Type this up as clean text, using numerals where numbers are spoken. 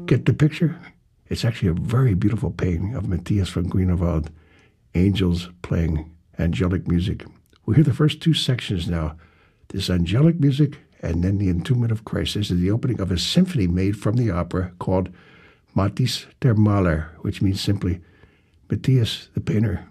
Get the picture? It's actually a very beautiful painting of Matthias von Grunewald, angels playing angelic music. We'll hear the first two sections now. This angelic music and then the Entombment of Christ. This is the opening of a symphony made from the opera called Matthäus der Maler, which means simply Matthias the painter.